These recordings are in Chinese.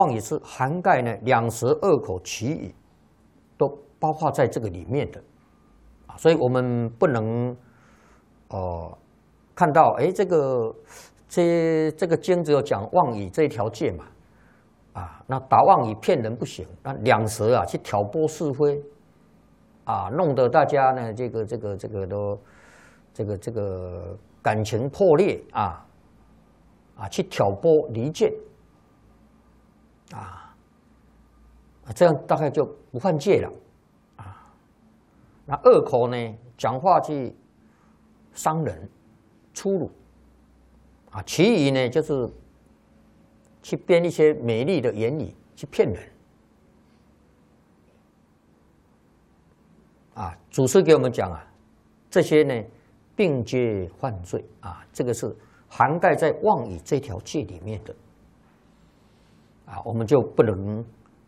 妄语是涵盖呢两舌恶口绮语，都包括在这个里面的啊，所以我们不能看到这个经只有讲妄语这一条戒嘛啊，那打妄语骗人不行，那两舌啊去挑拨是非啊，弄得大家呢这个都这个感情破裂啊去挑拨离间。这样大概就不犯戒了啊。那恶口呢，讲话去伤人、粗鲁啊；绮语呢，就是去编一些美丽的言语去骗人啊。祖师给我们讲啊，这些呢并皆犯罪啊，这个是涵盖在妄语这条戒里面的。我们就不能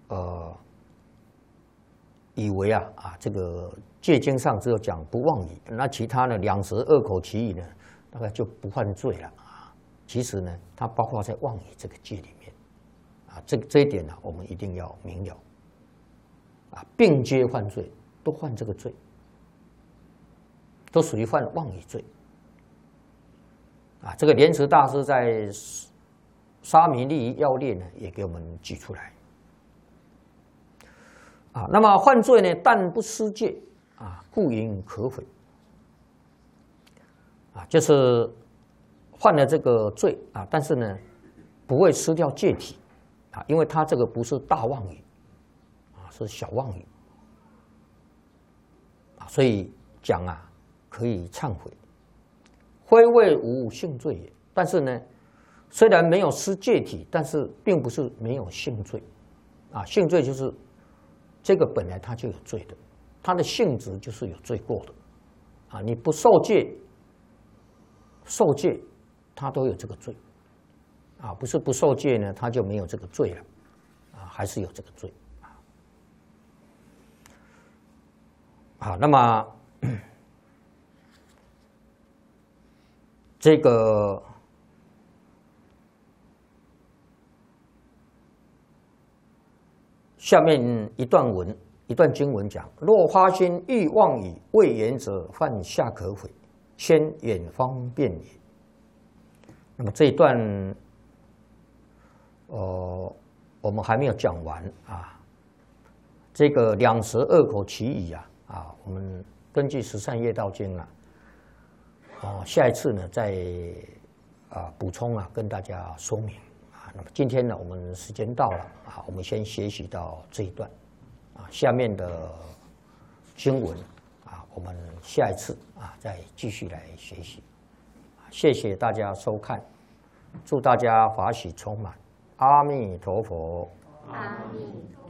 以为这个戒经上只有讲不妄语，那其他呢两舌恶口绮语呢，大概就不犯罪了啊。其实呢，它包括在妄语这个戒里面啊，这一点呢，我们一定要明了啊，并皆犯罪，都犯这个罪，都属于犯妄语罪啊。这个莲池大师在沙弥利益要略呢，也给我们举出来啊。那么犯罪呢，但不失戒啊，故云可悔啊，就是犯了这个罪啊，但是呢，不会失掉戒体啊，因为他这个不是大妄语啊，是小妄语啊，所以讲可以忏悔，非谓无性罪也。但是呢，虽然没有失戒体，但是并不是没有性罪啊。性罪就是这个本来它就有罪的，它的性质就是有罪过的啊。你不受戒，受戒它都有这个罪啊，不是不受戒呢，它就没有这个罪了啊，还是有这个罪啊。那么这个。下面一段经文讲：若发心欲妄语，未言者，犯下可悔，先远方便也。那么这一段，我们还没有讲完啊。这个两舌恶口绮语我们根据《十善业道经》下一次呢再补充跟大家说明。那么今天呢，我们时间到了我们先学习到这一段下面的经文我们下一次再继续来学习。谢谢大家收看，祝大家法喜充满，阿弥陀佛。 阿弥陀佛。